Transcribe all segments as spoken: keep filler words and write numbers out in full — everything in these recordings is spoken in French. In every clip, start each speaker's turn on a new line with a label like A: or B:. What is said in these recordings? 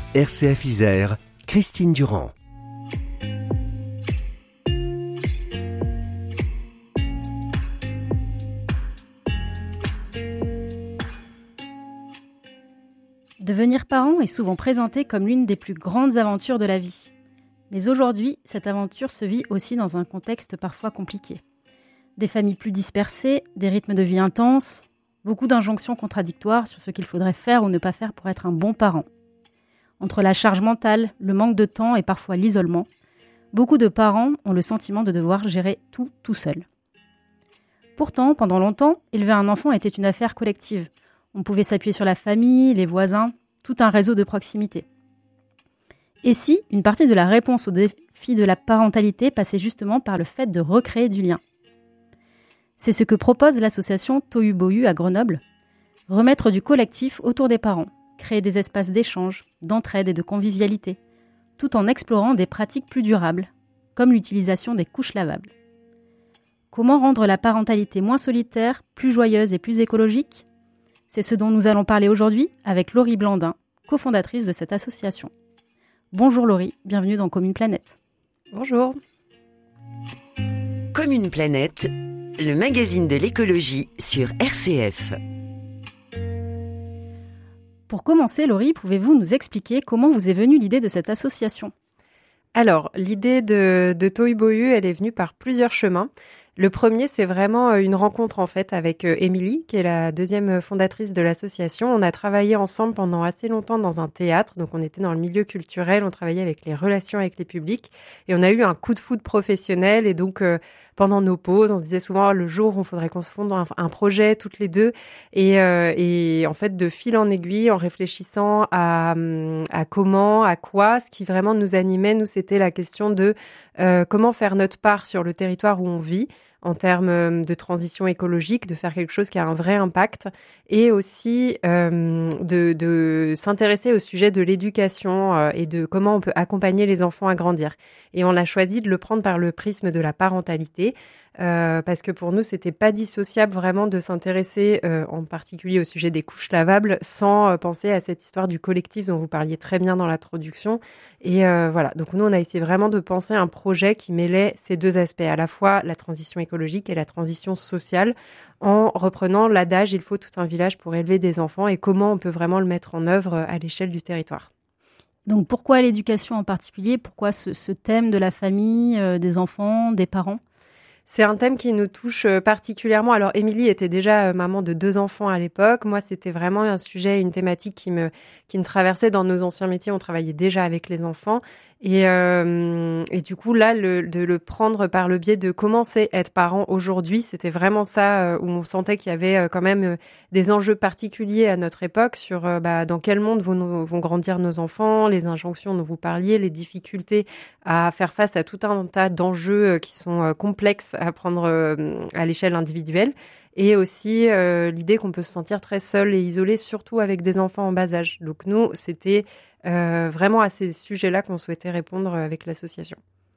A: R C F Isère, Christine Durand.
B: Devenir parent est souvent présenté comme l'une des plus grandes aventures de la vie. Mais aujourd'hui, cette aventure se vit aussi dans un contexte parfois compliqué. Des familles plus dispersées, des rythmes de vie intenses, beaucoup d'injonctions contradictoires sur ce qu'il faudrait faire ou ne pas faire pour être un bon parent. Entre la charge mentale, le manque de temps et parfois l'isolement, beaucoup de parents ont le sentiment de devoir gérer tout tout seul. Pourtant, pendant longtemps, élever un enfant était une affaire collective. On pouvait s'appuyer sur la famille, les voisins, tout un réseau de proximité. Et si une partie de la réponse au défi de la parentalité passait justement par le fait de recréer du lien ? C'est ce que propose l'association Tohu Bohu à Grenoble, remettre du collectif autour des parents, créer des espaces d'échange, d'entraide et de convivialité, tout en explorant des pratiques plus durables, comme l'utilisation des couches lavables. Comment rendre la parentalité moins solitaire, plus joyeuse et plus écologique ? C'est ce dont nous allons parler aujourd'hui avec Laurie Blandin, cofondatrice de cette association. Bonjour Laurie, bienvenue dans Comme une planète.
C: Bonjour.
D: Comme une planète, le magazine de l'écologie sur R C F.
B: Pour commencer, Laurie, pouvez-vous nous expliquer comment vous est venue l'idée de cette association ?
C: Alors, l'idée de, de Tohu Bohu, elle est venue par plusieurs chemins. Le premier, c'est vraiment une rencontre en fait avec Émilie, qui est la deuxième fondatrice de l'association. On a travaillé ensemble pendant assez longtemps dans un théâtre, donc on était dans le milieu culturel, on travaillait avec les relations avec les publics et on a eu un coup de foudre professionnel et donc euh, pendant nos pauses, on se disait souvent le jour où il faudrait qu'on se fonde dans un, un projet toutes les deux et, euh, et en fait de fil en aiguille, en réfléchissant à, à comment, à quoi, ce qui vraiment nous animait, nous c'était la question de euh, comment faire notre part sur le territoire où on vit, en termes de transition écologique, de faire quelque chose qui a un vrai impact et aussi euh, de, de s'intéresser au sujet de l'éducation euh, et de comment on peut accompagner les enfants à grandir. Et on a choisi de le prendre par le prisme de la parentalité euh, parce que pour nous, c'était pas dissociable vraiment de s'intéresser euh, en particulier au sujet des couches lavables sans euh, penser à cette histoire du collectif dont vous parliez très bien dans l'introduction. Et euh, voilà, donc nous, on a essayé vraiment de penser à un projet qui mêlait ces deux aspects, à la fois la transition écologique et la transition sociale, en reprenant l'adage « il faut tout un village pour élever des enfants » et comment on peut vraiment le mettre en œuvre à l'échelle du territoire.
B: Donc pourquoi l'éducation en particulier ? Pourquoi ce, ce thème de la famille, euh, des enfants, des parents ?
C: C'est un thème qui nous touche particulièrement. Alors, Émilie était déjà maman de deux enfants à l'époque. Moi, c'était vraiment un sujet, une thématique qui me, qui me traversait dans nos anciens métiers. On travaillait déjà avec les enfants. Et, euh, et du coup, là, le, de le prendre par le biais de comment c'est être parent aujourd'hui, c'était vraiment ça où on sentait qu'il y avait quand même des enjeux particuliers à notre époque sur bah, dans quel monde vont, vont grandir nos enfants, les injonctions dont vous parliez, les difficultés à faire face à tout un tas d'enjeux qui sont complexes à prendre à l'échelle individuelle. Et aussi euh, l'idée qu'on peut se sentir très seul et isolé, surtout avec des enfants en bas âge. Donc nous, c'était euh, vraiment à ces sujets-là qu'on souhaitait répondre avec l'association.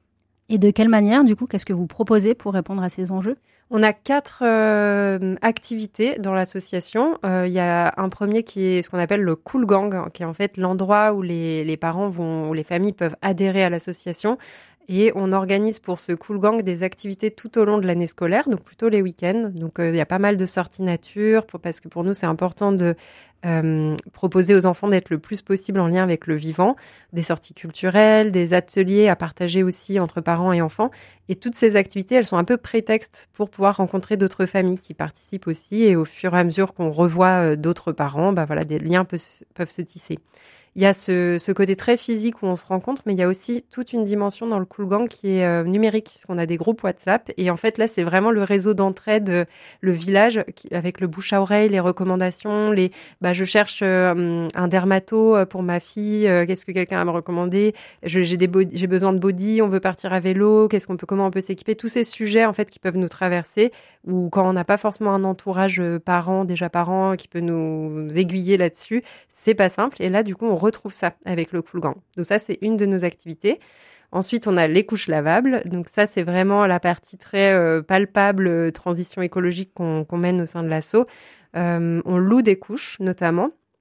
B: Et de quelle manière, du coup, qu'est-ce que vous proposez pour répondre à ces enjeux ?
C: On a quatre euh, activités dans l'association. Il euh, y a un premier qui est ce qu'on appelle le Cool Gang, qui est en fait l'endroit où les, les parents vont, où les familles peuvent adhérer à l'association. Et on organise pour ce Cool Gang des activités tout au long de l'année scolaire, donc plutôt les week-ends. Donc il euh, y a pas mal de sorties nature, pour, parce que pour nous c'est important de euh, proposer aux enfants d'être le plus possible en lien avec le vivant, des sorties culturelles, des ateliers à partager aussi entre parents et enfants. Et toutes ces activités, elles sont un peu prétexte pour pouvoir rencontrer d'autres familles qui participent aussi. Et au fur et à mesure qu'on revoit euh, d'autres parents, bah voilà, des liens peuvent, peuvent se tisser. Il y a ce, ce côté très physique où on se rencontre, mais il y a aussi toute une dimension dans le Cool Gang qui est euh, numérique, parce qu'on a des groupes WhatsApp. Et en fait, là, c'est vraiment le réseau d'entraide, euh, le village, qui, avec le bouche à oreille, les recommandations, les bah, je cherche euh, un dermato pour ma fille, euh, qu'est-ce que quelqu'un a me recommander, je, j'ai, des body, j'ai besoin de body, on veut partir à vélo, qu'est-ce qu'on peut, comment on peut s'équiper, tous ces sujets en fait qui peuvent nous traverser, ou quand on n'a pas forcément un entourage parent, déjà parent, qui peut nous aiguiller là-dessus, c'est pas simple. Et là, du coup, on retrouve ça avec le Cool Gang. Donc ça, c'est une de nos activités. Ensuite, on a les couches lavables. Donc ça, c'est vraiment la partie très euh, palpable, euh, transition écologique qu'on, qu'on mène au sein de l'asso. Euh, on loue des couches, notamment.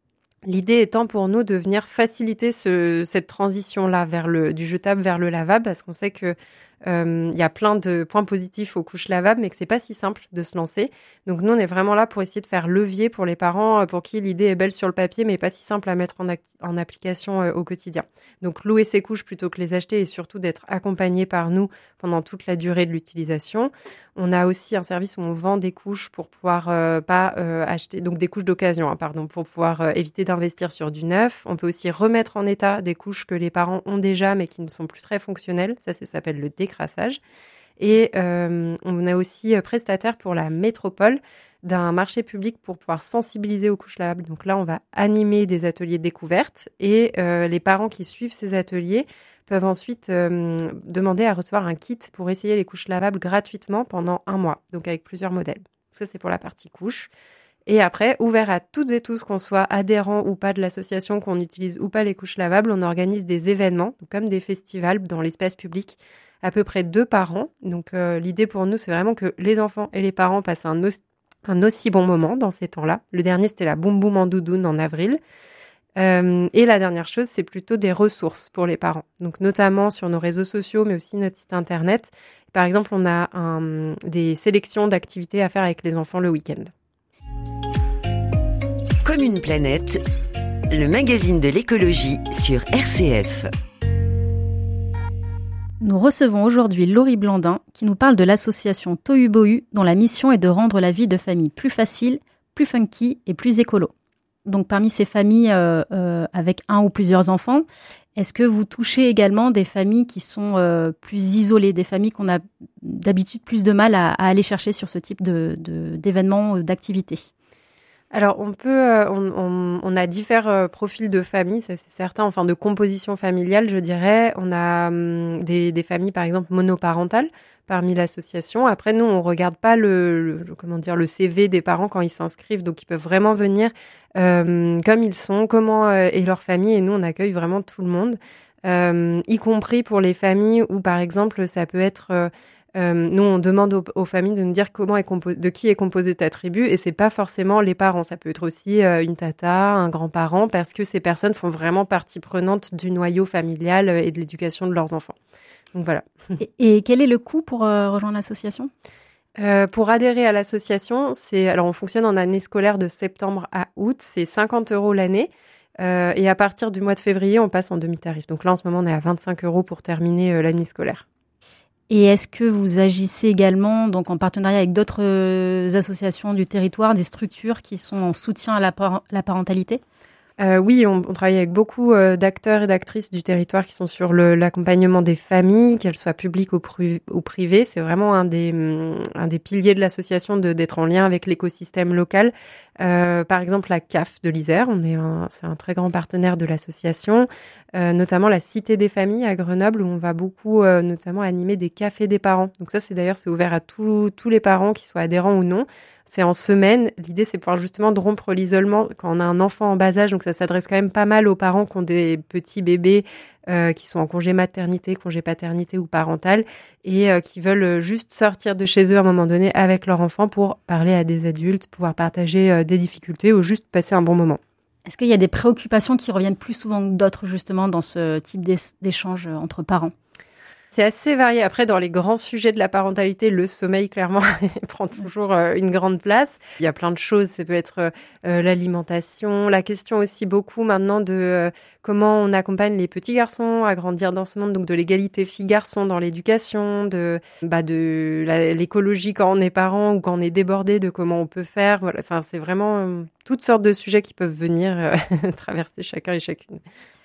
C: L'idée étant pour nous de venir faciliter ce, cette transition-là vers le, du jetable vers le lavable, parce qu'on sait que euh, y a plein de points positifs aux couches lavables, mais que c'est pas si simple de se lancer. Donc nous, on est vraiment là pour essayer de faire levier pour les parents pour qui l'idée est belle sur le papier, mais pas si simple à mettre en, act- en application euh, au quotidien. Donc louer ses couches plutôt que les acheter et surtout d'être accompagné par nous pendant toute la durée de l'utilisation. On a aussi un service où on vend des couches pour pouvoir euh, pas euh, acheter, donc des couches d'occasion, hein, pardon, pour pouvoir euh, éviter d'investir sur du neuf. On peut aussi remettre en état des couches que les parents ont déjà mais qui ne sont plus très fonctionnelles. Ça, ça s'appelle le décrassage. Et euh, on a aussi prestataire pour la métropole d'un marché public pour pouvoir sensibiliser aux couches lavables. Donc là, on va animer des ateliers de découverte et euh, les parents qui suivent ces ateliers peuvent ensuite euh, demander à recevoir un kit pour essayer les couches lavables gratuitement pendant un mois, donc avec plusieurs modèles. Ça, c'est pour la partie couches. Et après, ouvert à toutes et tous, qu'on soit adhérent ou pas de l'association, qu'on utilise ou pas les couches lavables, on organise des événements, donc comme des festivals dans l'espace public, à peu près deux par an. Donc euh, l'idée pour nous, c'est vraiment que les enfants et les parents passent un, os- un aussi bon moment dans ces temps-là. Le dernier, c'était la Boum Boum en doudoune en avril. Euh, et la dernière chose, c'est plutôt des ressources pour les parents. Donc notamment sur nos réseaux sociaux, mais aussi notre site internet. Par exemple, on a un, des sélections d'activités à faire avec les enfants le week-end.
D: Comme une planète, le magazine de l'écologie sur R C F.
B: Nous recevons aujourd'hui Laurie Blandin qui nous parle de l'association Tohu Bohu dont la mission est de rendre la vie de famille plus facile, plus funky et plus écolo. Donc parmi ces familles euh, euh, avec un ou plusieurs enfants, est-ce que vous touchez également des familles qui sont euh, plus isolées, des familles qu'on a d'habitude plus de mal à, à aller chercher sur ce type de, de, d'événements ou d'activités ?
C: Alors, on peut, euh, on, on, on a différents euh, profils de familles, ça c'est certain, enfin de composition familiale, je dirais. On a hum, des, des familles, par exemple, monoparentales parmi l'association. Après, nous, on regarde pas le, le comment dire, le C V des parents quand ils s'inscrivent, donc ils peuvent vraiment venir euh, comme ils sont, comment euh, est leur famille, et nous, on accueille vraiment tout le monde, euh, y compris pour les familles où, par exemple, ça peut être euh, Euh, nous, on demande aux, aux familles de nous dire comment est compo- de qui est composée ta tribu, et c'est pas forcément les parents. Ça peut être aussi euh, une tata, un grand-parent, parce que ces personnes font vraiment partie prenante du noyau familial et de l'éducation de leurs enfants. Donc voilà.
B: Et, et quel est le coût pour euh, rejoindre l'association ?
C: Euh, pour adhérer à l'association, c'est alors on fonctionne en année scolaire de septembre à août, c'est cinquante euros l'année. Euh, et à partir du mois de février, on passe en demi-tarif. Donc là, en ce moment, on est à vingt-cinq euros pour terminer euh, l'année scolaire.
B: Et est-ce que vous agissez également donc en partenariat avec d'autres associations du territoire, des structures qui sont en soutien à la, par- la parentalité ?
C: Euh, oui, on, on travaille avec beaucoup euh, d'acteurs et d'actrices du territoire qui sont sur le, l'accompagnement des familles, qu'elles soient publiques ou, pru- ou privées. C'est vraiment un des, un des piliers de l'association de, d'être en lien avec l'écosystème local. Euh, par exemple, la C A F de l'Isère, on est un, c'est un très grand partenaire de l'association, euh, notamment la Cité des familles à Grenoble, où on va beaucoup euh, notamment animer des cafés des parents. Donc ça, c'est d'ailleurs c'est ouvert à tous tous les parents, qui soient adhérents ou non. C'est en semaine. L'idée, c'est pouvoir justement de rompre l'isolement quand on a un enfant en bas âge. Donc ça s'adresse quand même pas mal aux parents qui ont des petits bébés euh, qui sont en congé maternité, congé paternité ou parental, et euh, qui veulent juste sortir de chez eux à un moment donné avec leur enfant pour parler à des adultes, pouvoir partager euh, des difficultés ou juste passer un bon moment.
B: Est-ce qu'il y a des préoccupations qui reviennent plus souvent que d'autres justement dans ce type d'échange entre parents ?
C: C'est assez varié. Après, dans les grands sujets de la parentalité, le sommeil, clairement, prend toujours euh, une grande place. Il y a plein de choses. Ça peut être euh, l'alimentation, la question aussi beaucoup maintenant de euh, comment on accompagne les petits garçons à grandir dans ce monde, donc de l'égalité filles-garçons dans l'éducation, de, bah, de la, l'écologie quand on est parent ou quand on est débordé, de comment on peut faire. Voilà. Enfin, c'est vraiment euh, toutes sortes de sujets qui peuvent venir euh, traverser chacun et chacune.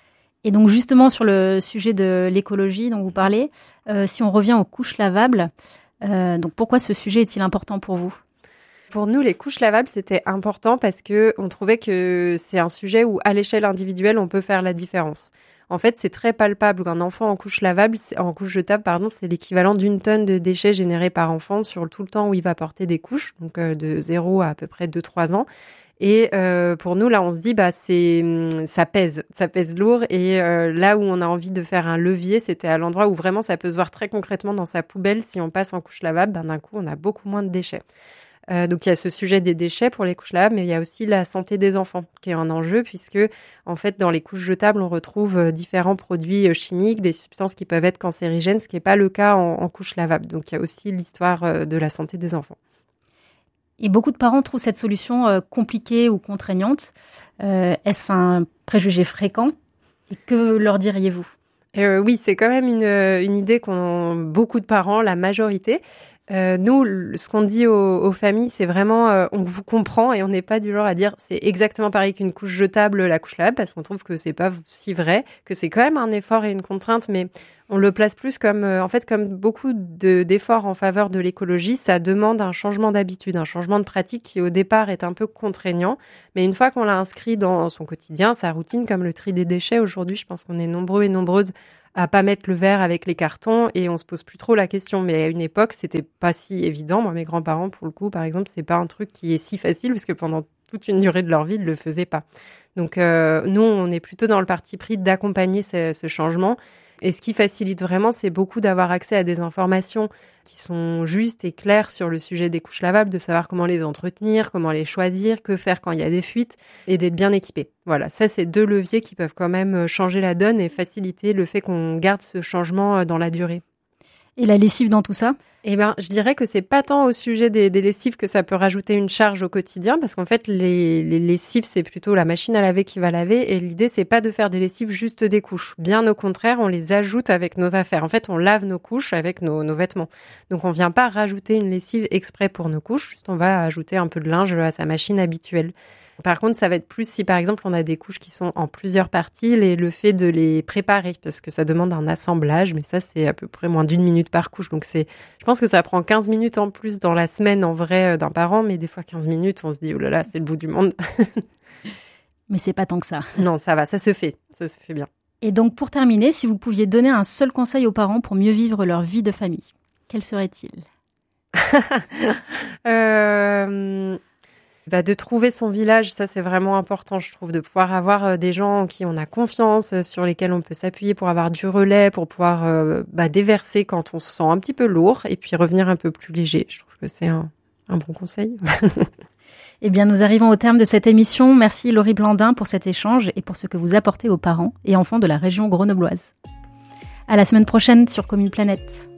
B: Et donc justement sur le sujet de l'écologie dont vous parlez, euh, si on revient aux couches lavables, euh, donc pourquoi ce sujet est-il important pour vous ?
C: Pour nous, les couches lavables, c'était important parce que on trouvait que c'est un sujet où, à l'échelle individuelle, on peut faire la différence. En fait, c'est très palpable qu'un enfant en couche lavable, en couche jetable, pardon, c'est l'équivalent d'une tonne de déchets générés par enfant sur tout le temps où il va porter des couches, donc euh, de zéro à à peu près deux trois ans. Et euh, pour nous, là, on se dit, bah, c'est, ça pèse, ça pèse lourd. Et euh, là où on a envie de faire un levier, c'était à l'endroit où vraiment ça peut se voir très concrètement dans sa poubelle. Si on passe en couche lavable, ben, d'un coup, on a beaucoup moins de déchets. Euh, donc il y a ce sujet des déchets pour les couches lavables, mais il y a aussi la santé des enfants qui est un enjeu, puisque en fait dans les couches jetables on retrouve différents produits chimiques, des substances qui peuvent être cancérigènes, ce qui n'est pas le cas en, en couche lavable. Donc il y a aussi l'histoire de la santé des enfants.
B: Et beaucoup de parents trouvent cette solution euh, compliquée ou contraignante. Euh, est-ce un préjugé fréquent? Et que leur diriez-vous?
C: euh, Oui, c'est quand même une, une idée qu'ont beaucoup de parents, la majorité. Euh, nous, ce qu'on dit aux, aux familles, c'est vraiment euh, on vous comprend et on n'est pas du genre à dire c'est exactement pareil qu'une couche jetable, la couche lavable, parce qu'on trouve que c'est pas si vrai, que c'est quand même un effort et une contrainte, mais on le place plus comme euh, en fait comme beaucoup de, d'efforts en faveur de l'écologie, ça demande un changement d'habitude, un changement de pratique qui au départ est un peu contraignant, mais une fois qu'on l'a inscrit dans son quotidien, sa routine, comme le tri des déchets aujourd'hui, je pense qu'on est nombreux et nombreuses à pas mettre le verre avec les cartons et on se pose plus trop la question. Mais à une époque, c'était pas si évident. Moi, mes grands-parents, pour le coup, par exemple, c'est pas un truc qui est si facile parce que pendant toute une durée de leur vie, ils le faisaient pas. Donc, euh, nous, on est plutôt dans le parti pris d'accompagner ce, ce changement. Et ce qui facilite vraiment, c'est beaucoup d'avoir accès à des informations qui sont justes et claires sur le sujet des couches lavables, de savoir comment les entretenir, comment les choisir, que faire quand il y a des fuites et d'être bien équipé. Voilà, ça, c'est deux leviers qui peuvent quand même changer la donne et faciliter le fait qu'on garde ce changement dans la durée.
B: Et la lessive dans tout ça?
C: Eh ben, je dirais que c'est pas tant au sujet des, des lessives que ça peut rajouter une charge au quotidien, parce qu'en fait, les, les lessives, c'est plutôt la machine à laver qui va laver, et l'idée, c'est pas de faire des lessives juste des couches. Bien au contraire, on les ajoute avec nos affaires. En fait, on lave nos couches avec nos, nos vêtements. Donc, on vient pas rajouter une lessive exprès pour nos couches, juste on va ajouter un peu de linge à sa machine habituelle. Par contre, ça va être plus si, par exemple, on a des couches qui sont en plusieurs parties, les, le fait de les préparer, parce que ça demande un assemblage, mais ça, c'est à peu près moins d'une minute par couche. Donc, c'est, je pense que ça prend quinze minutes en plus dans la semaine, en vrai, d'un parent, mais des fois, quinze minutes, on se dit, oh là là, c'est le bout du monde.
B: Mais c'est pas tant que ça.
C: Non, ça va, ça se fait, ça se fait bien.
B: Et donc, pour terminer, si vous pouviez donner un seul conseil aux parents pour mieux vivre leur vie de famille, quel serait-il?
C: euh... Bah, de trouver son village, ça c'est vraiment important, je trouve, de pouvoir avoir des gens en qui on a confiance, sur lesquels on peut s'appuyer pour avoir du relais, pour pouvoir euh, bah, déverser quand on se sent un petit peu lourd et puis revenir un peu plus léger. Je trouve que c'est un, un bon conseil.
B: Eh bien, nous arrivons au terme de cette émission. Merci Laurie Blandin pour cet échange et pour ce que vous apportez aux parents et enfants de la région grenobloise. À la semaine prochaine sur Commune Planète.